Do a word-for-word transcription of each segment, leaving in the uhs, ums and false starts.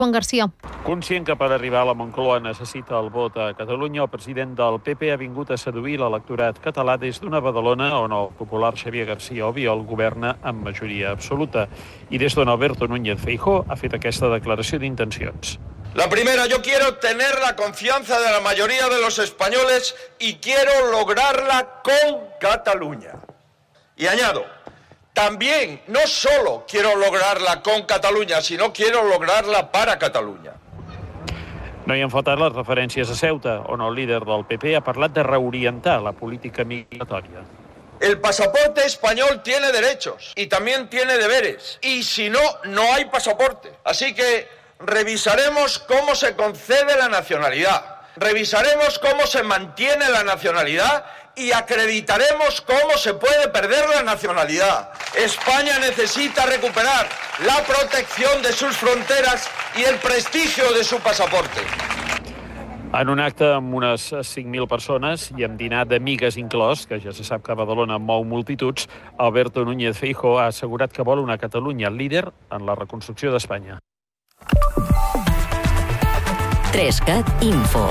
Joan Garcia. Conscient que per arribar a la Moncloa necessita el vot a Catalunya, el president del P P ha vingut a seduir l'electorat català des d'una Badalona on el popular Xavier García Albiol governa amb majoria absoluta i des d'on Alberto Núñez Feijóo ha fet aquesta declaració d'intencions. La primera, yo quiero tener la confianza de la mayoría de los españoles y quiero lograrla con Cataluña. Y añado, también no solo quiero lograrla con Cataluña, sino quiero lograrla para Catalunya. No hi han faltat les referències a Ceuta, on el líder del P P ha parlat de reorientar la política migratòria. El pasaporte español tiene derechos y también tiene deberes. Y si no, no hay pasaporte. Así que revisaremos cómo se concede la nacionalidad. Revisaremos cómo se mantiene la nacionalidad y acreditaremos cómo se puede perder la nacionalidad. España necesita recuperar la protección de sus fronteras y el prestigio de su pasaporte. En un acte amb unes cinc mil persones i amb dinar d'amigues inclòs, que ja se sap que a Badalona mou multituds, Alberto Núñez Feijóo ha assegurat que vol una Catalunya líder en la reconstrucció d'Espanya. Trescat Info.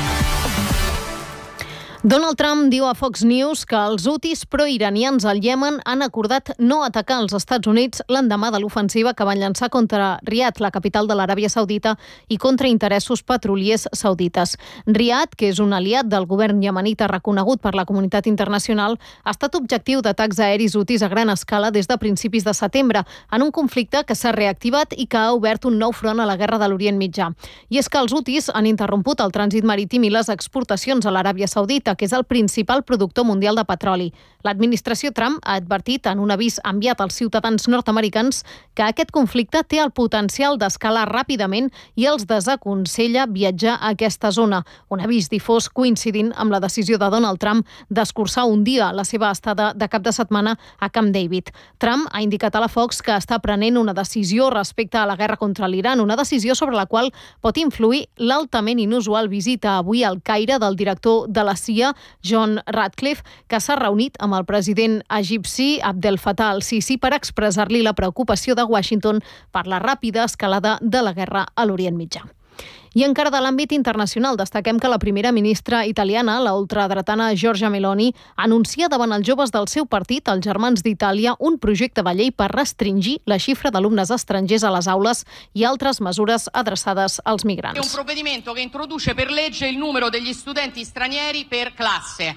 Donald Trump diu a Fox News que els hutis proiranians al Iemen han acordat no atacar els Estats Units l'endemà de l'ofensiva que van llançar contra Riad, la capital de l'Aràbia Saudita, i contra interessos petroliers saudites. Riad, que és un aliat del govern iemenita reconegut per la comunitat internacional, ha estat objectiu d'atacs aeris hutis a gran escala des de principis de setembre, en un conflicte que s'ha reactivat i que ha obert un nou front a la guerra de l'Orient Mitjà. I és que els hutis han interromput el trànsit marítim i les exportacions a l'Aràbia Saudita, que és el principal productor mundial de petroli. L'administració Trump ha advertit en un avís enviat als ciutadans nord-americans que aquest conflicte té el potencial d'escalar ràpidament i els desaconsella viatjar a aquesta zona. Un avís difós coincidint amb la decisió de Donald Trump d'escurçar un dia la seva estada de cap de setmana a Camp David. Trump ha indicat a la Fox que està prenent una decisió respecte a la guerra contra l'Iran, una decisió sobre la qual pot influir l'altament inusual visita avui al Caire del director de la C I A, John Ratcliffe, que s'ha reunit amb el president egipci Abdel Fattah al-Sisi per expressar-li la preocupació de Washington per la ràpida escalada de la guerra a l'Orient Mitjà. I encara de l'àmbit internacional, destaquem que la primera ministra italiana, la ultradretana Giorgia Meloni, anuncia davant els joves del seu partit, els Germans d'Itàlia, un projecte de llei per restringir la xifra d'alumnes estrangers a les aules i altres mesures adreçades als migrants. È un provvedimento che introduce per legge il numero degli studenti stranieri per classe.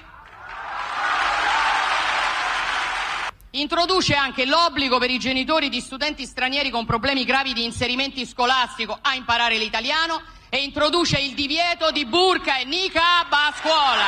Introduce anche l'obbligo per i genitori di studenti stranieri con problemi gravi di inserimento scolastico a imparare l'italiano e introduce il divieto di burqa e niqab a scuola.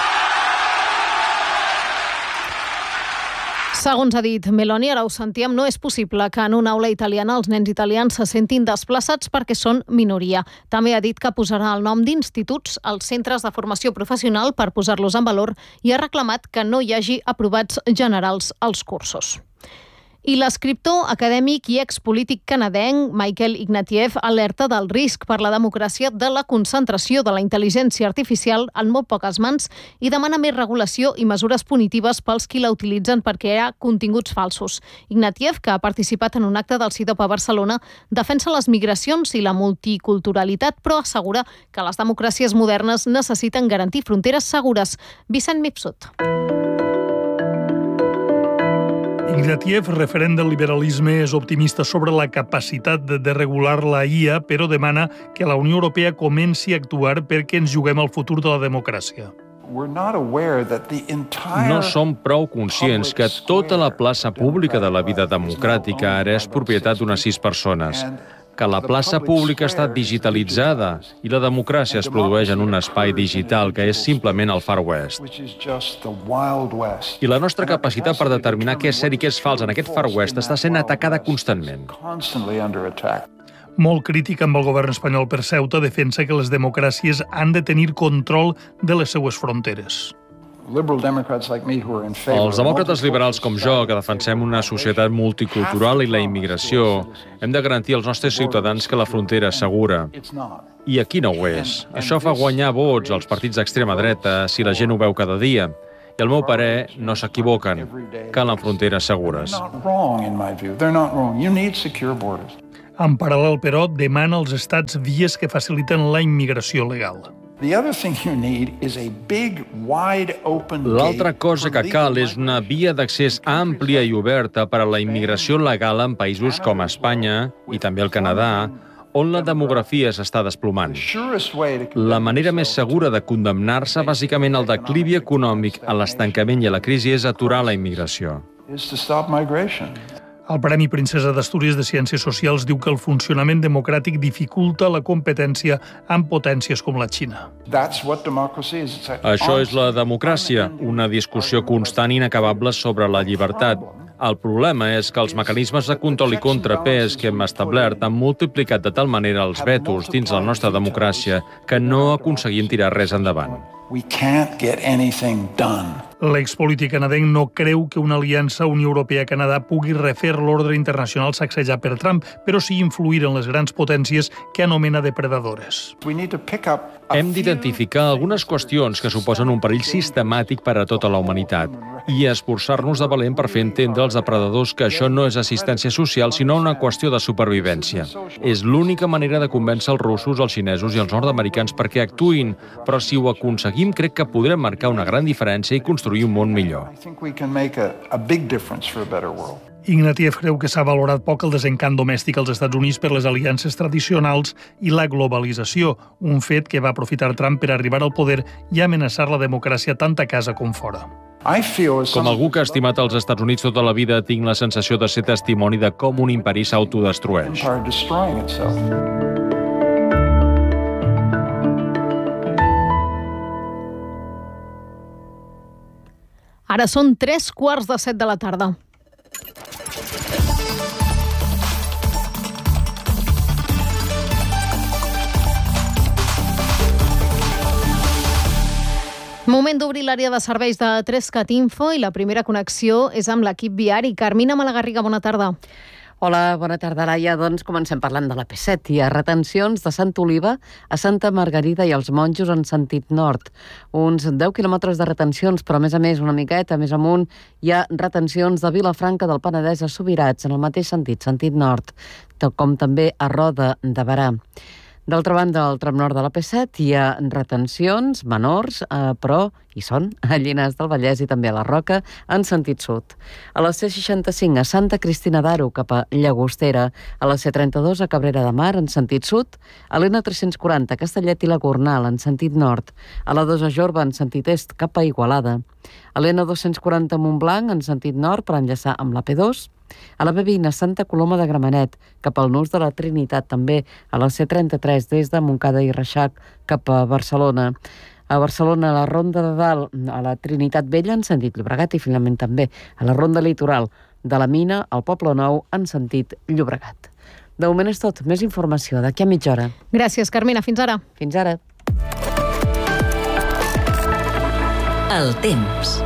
Segons ha dit Meloni, ara ho sentíem, no és possible que en una aula italiana els nens italians se sentin desplaçats perquè són minoria. També ha dit que posarà el nom d'instituts als centres de formació professional per posar-los en valor i ha reclamat que no hi hagi aprovats generals als cursos. I l'escriptor, acadèmic i expolític canadenc Michael Ignatieff alerta del risc per la democràcia de la concentració de la intel·ligència artificial en molt poques mans i demana més regulació i mesures punitives pels qui la utilitzen per crear continguts falsos. Ignatieff, que ha participat en un acte del CIDOP a Barcelona, defensa les migracions i la multiculturalitat, però assegura que les democràcies modernes necessiten garantir fronteres segures. Vicent Mifsud. Ignatieff, referent del liberalisme, és optimista sobre la capacitat de regular la I A, però demana que la Unió Europea comenci a actuar perquè ens juguem el futur de la democràcia. No som prou conscients que tota la plaça pública de la vida democràtica ara és propietat d'unes sis persones, que la plaça pública està digitalitzada i la democràcia es produeix en un espai digital que és simplement el Far West. I la nostra capacitat per determinar què és cert i què és fals en aquest Far West està sent atacada constantment. Molt crític amb el govern espanyol per Ceuta, defensa que les democràcies han de tenir control de les seues fronteres. Els demòcrates liberals com jo, que defensem una societat multicultural i la immigració, hem de garantir als nostres ciutadans que la frontera és segura. I aquí no ho és. Això fa guanyar vots als partits d'extrema dreta si la gent ho veu cada dia. I al meu parer, no s'equivoquen. Calen fronteres segures. En paral·lel, però, demana als estats vies que faciliten la immigració legal. L'altra cosa que cal és una via d'accés àmplia i oberta per a la immigració legal en països com Espanya i també el Canadà, on la demografia s'està desplomant. La manera més segura de condemnar-se bàsicament al declivi econòmic, a l'estancament i a la crisi és aturar la immigració. El Premi Princesa d'Astúries de Ciències Socials diu que el funcionament democràtic dificulta la competència amb potències com la Xina. Això és la democràcia, una discussió constant i inacabable sobre la llibertat. El problema és que els mecanismes de control i contrapès que hem establert han multiplicat de tal manera els vetos dins la nostra democràcia que no aconseguim tirar res endavant. L'expolític canadenc no creu que una aliança Unió Europea-Canadà pugui refer l'ordre internacional sacsejat per Trump, però sí influir en les grans potències que anomena depredadores. Hem d'identificar algunes qüestions que suposen un perill sistemàtic per a tota la humanitat i esforçar-nos de valent per fer entendre als depredadors que això no és assistència social, sinó una qüestió de supervivència. És l'única manera de convèncer els russos, els xinesos i els nord-americans perquè actuïn, però si ho aconseguim crec que podrem marcar una gran diferència i construir un món millor. Ignatieff creu que s'ha valorat poc el desencant domèstic als Estats Units per les aliances tradicionals i la globalització, un fet que va aprofitar Trump per arribar al poder i amenaçar la democràcia tant a casa com fora. Com algú que ha estimat els Estats Units tota la vida, tinc la sensació de ser testimoni de com un imperi s'autodestrueix. Ara són tres quarts de set de la tarda. Moment d'obrir l'àrea de serveis de Trescat Info i la primera connexió és amb l'equip viari. Carmina Malagarriga, bona tarda. Hola, bona tarda, Laia. Doncs comencem parlant de la P set. Hi ha retencions de Sant Oliva a Santa Margarida i els Monjos en sentit nord. Uns deu quilòmetres de retencions, però a més a més, una miqueta més amunt, hi ha retencions de Vilafranca del Penedès a Subirats, en el mateix sentit, sentit nord, com també a Roda de Berà. D'altra banda, al tram nord de la P set hi ha retencions menors, eh, però hi són a Llinars del Vallès i també a la Roca en sentit sud. A la C seixanta-cinc a Santa Cristina d'Aro cap a Llagostera, a la C trenta-dos a Cabrera de Mar en sentit sud, a l'N tres-cents quaranta a Castellet i la Gornal en sentit nord, a la dos a Jorba en sentit est cap a Igualada, a l'N dos-cents quaranta a Montblanc en sentit nord per enllaçar amb la P dos, a la B vint a Santa Coloma de Gramenet, cap al nus de la Trinitat, també a la C trenta-tres des de Montcada i Reixac cap a Barcelona. A Barcelona, a la Ronda de Dalt, a la Trinitat Vella en sentit Llobregat i finalment també a la Ronda Litoral de la Mina al Poble Nou en sentit Llobregat. De moment és tot. Més informació d'aquí a mitja hora. Gràcies, Carmina. Fins ara. Fins ara. El temps.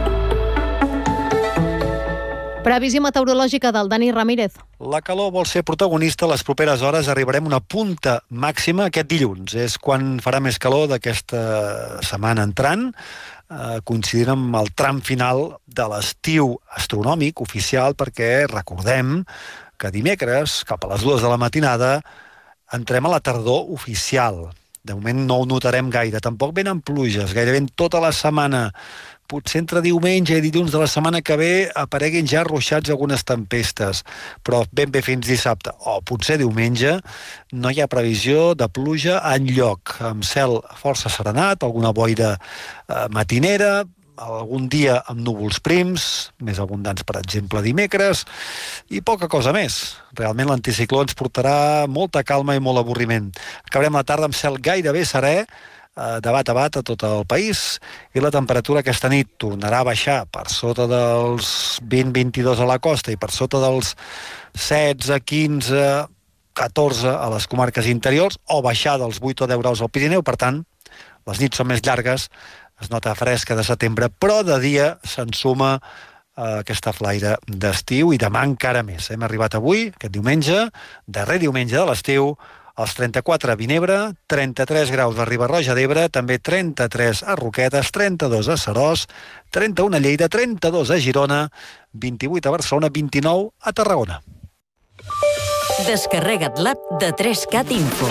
Previsió meteorològica del Dani Ramírez. La calor vol ser protagonista. Les properes hores arribarem a una punta màxima aquest dilluns. És quan farà més calor d'aquesta setmana entrant, eh, coincidint amb el tram final de l'estiu astronòmic oficial, perquè recordem que dimecres, cap a les dues de la matinada, entrem a la tardor oficial. De moment no ho notarem gaire. Tampoc venen pluges, gairebé tota la setmana. Potser entre diumenge i dilluns de la setmana que ve apareguin ja ruixats algunes tempestes, però ben bé fins dissabte, o potser diumenge, no hi ha previsió de pluja enlloc, amb cel força serenat, alguna boira eh, matinera, algun dia amb núvols prims, més abundants, per exemple, dimecres, i poca cosa més. Realment l'anticicló ens portarà molta calma i molt avorriment. Acabarem la tarda amb cel gairebé serè, de bat a bat a tot el país, i la temperatura aquesta nit tornarà a baixar per sota dels vint a vint-i-dos a la costa i per sota dels setze, quinze, catorze a les comarques interiors, o baixar dels vuit o deu graus al Pirineu. Per tant, les nits són més llargues, es nota fresca de setembre, però de dia s'ensuma eh, aquesta flaire d'estiu, i demà encara més. Hem arribat avui, aquest diumenge, darrer diumenge de l'estiu, als trenta-quatre a Vinebre, trenta-tres graus a Riba-roja d'Ebre, també trenta-tres a Roquetes, trenta-dos a Seròs, trenta-u a Lleida, trenta-dos a Girona, vint-i-vuit a Barcelona, vint-i-nou a Tarragona. Descarrega't l'app de tres cat Info.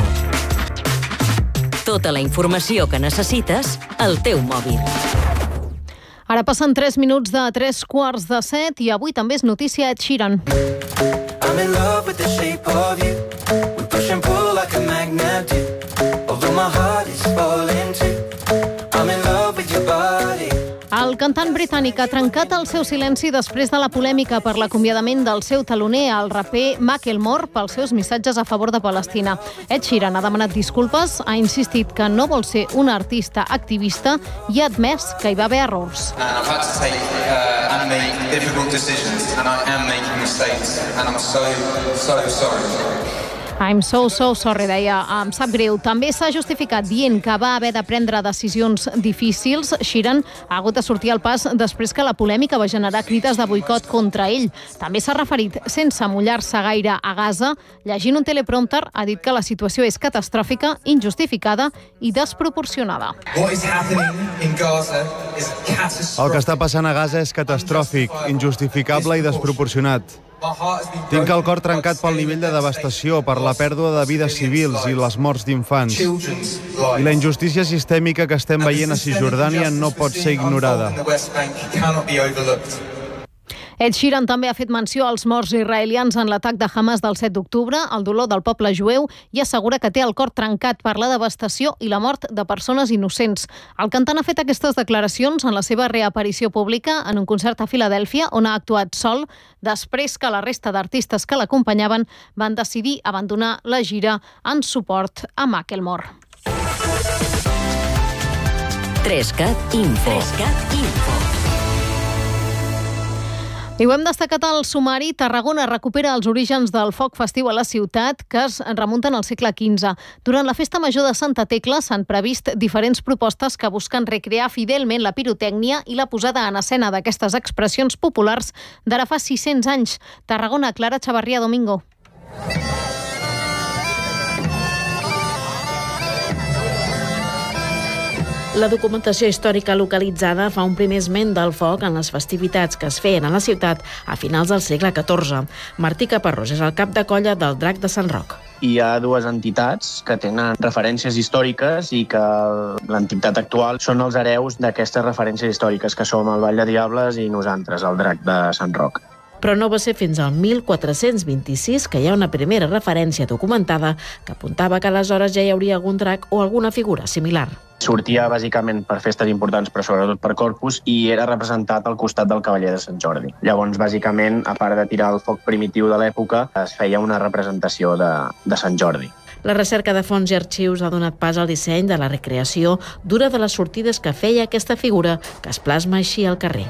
Tota la informació que necessites al teu mòbil. Ara passen tres minuts de tres quarts de set i avui també és notícia Ed Sheeran. I'm in love with the shape of you. We push and pull like a magnet do. Although my heart is falling too. I'm in love with your body. El cantant britànic ha trencat el seu silenci després de la polèmica per l'acomiadament del seu taloner, el raper Macklemore, pels seus missatges a favor de Palestina. Ed Sheeran ha demanat disculpes, ha insistit que no vol ser un artista activista i ha admès que hi va haver errors. I've had to take uh, and make difficult decisions and I am making mistakes and I'm so, so sorry. I'm so, so sorry, deia. Em sap greu. També s'ha justificat dient que va haver de prendre decisions difícils. Sheeran ha hagut de sortir al pas després que la polèmica va generar crides de boicot contra ell. També s'ha referit, sense mullar-se gaire, a Gaza. Llegint un teleprompter, ha dit que la situació és catastròfica, injustificada i desproporcionada. El que està passant a Gaza és catastròfic, injustificable i desproporcionat. Tinc el cor trencat pel nivell de devastació, per la pèrdua de vides civils i les morts d'infants. I la injustícia sistèmica que estem veient a Cisjordània no pot ser ignorada. Ed Sheeran també ha fet menció als morts israelians en l'atac de Hamas del set d'octubre, el dolor del poble jueu, i assegura que té el cor trencat per la devastació i la mort de persones innocents. El cantant ha fet aquestes declaracions en la seva reaparició pública en un concert a Filadèlfia, on ha actuat sol, després que la resta d'artistes que l'acompanyaven van decidir abandonar la gira en suport a Macklemore. tres cat Info. tres cat Info. I ho hem destacat al sumari. Tarragona recupera els orígens del foc festiu a la ciutat, que es remunten al segle quinze. Durant la Festa Major de Santa Tecla s'han previst diferents propostes que busquen recrear fidelment la pirotècnia i la posada en escena d'aquestes expressions populars d'ara fa sis-cents anys. Tarragona, Clara Chavarría Domingo. La documentació històrica localitzada fa un primer esment del foc en les festivitats que es feien a la ciutat a finals del segle catorze. Martí Caparrós és el cap de colla del Drac de Sant Roc. Hi ha dues entitats que tenen referències històriques i que l'entitat actual són els hereus d'aquestes referències històriques, que som el Vall de Diables i nosaltres, el Drac de Sant Roc. Però no va ser fins al mil quatre-cents vint-i-sis que hi ha una primera referència documentada que apuntava que aleshores ja hi hauria algun drac o alguna figura similar. Sortia bàsicament per festes importants, però sobretot per Corpus, i era representat al costat del cavaller de Sant Jordi. Llavors, bàsicament, a part de tirar el foc primitiu de l'època, es feia una representació de, de Sant Jordi. La recerca de fonts i arxius ha donat pas al disseny de la recreació d'una de les sortides que feia aquesta figura, que es plasma així al carrer.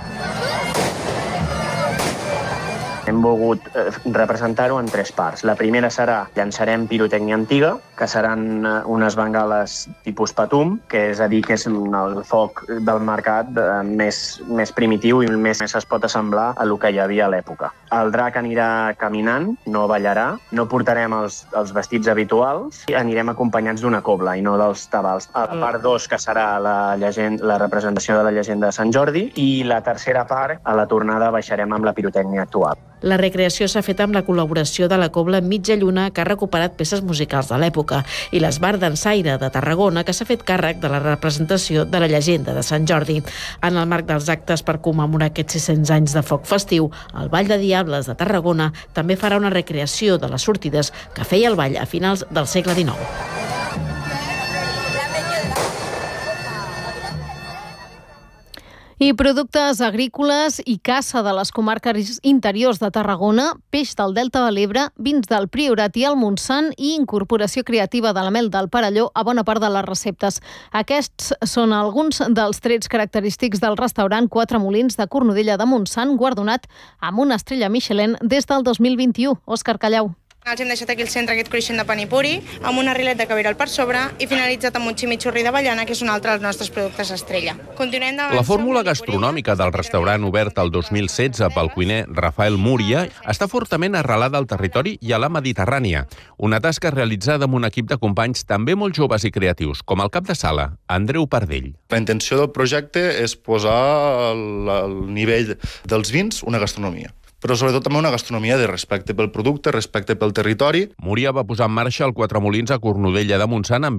Hem volgut representar-ho en tres parts. La primera serà llançarem pirotècnia antiga, que seran unes bengales tipus patum, que és a dir, que és el foc del mercat més, més primitiu i més, més es pot assemblar a el que hi havia a l'època. El drac anirà caminant, no ballarà, no portarem els, els vestits habituals i anirem acompanyats d'una cobla i no dels tabals. A la part dos, que serà la, llegenda, la representació de la llegenda de Sant Jordi, i la tercera part, a la tornada, baixarem amb la pirotècnia actual. La recreació s'ha fet amb la col·laboració de la Cobla Mitja Lluna, que ha recuperat peces musicals de l'època, i l'Esbar d'Ensaire de Tarragona, que s'ha fet càrrec de la representació de la llegenda de Sant Jordi. En el marc dels actes per commemorar aquests sis-cents anys de foc festiu, el Ball de Diables de Tarragona també farà una recreació de les sortides que feia el ball a finals del segle dinou. I productes agrícoles i caça de les comarques interiors de Tarragona, peix del Delta de l'Ebre, vins del Priorat i el Montsant i incorporació creativa de la mel del Perelló a bona part de les receptes. Aquests són alguns dels trets característics del restaurant Quatre Molins de Cornudella de Montsant, guardonat amb una estrella Michelin des del dos mil vint-i-u. Òscar Callau. Els hem deixat aquí al centre aquest cruixent de panipuri, amb un arrelet de cabiral per sobre i finalitzat amb un chimichurri d'avellana, que és un altre dels nostres productes estrella. Continuem de La fórmula gastronòmica del restaurant obert el dos mil setze pel cuiner Rafael Múria està fortament arrelada al territori i a la Mediterrània. Una tasca realitzada amb un equip de companys també molt joves i creatius, com el cap de sala, Andreu Pardell. La intenció del projecte és posar al nivell dels vins una gastronomia. però sobretot també una gastronomia de respecte pel producte, respecte pel territori. Múria va posar en marxa el Quatre Molins a Cornudella de Montsant amb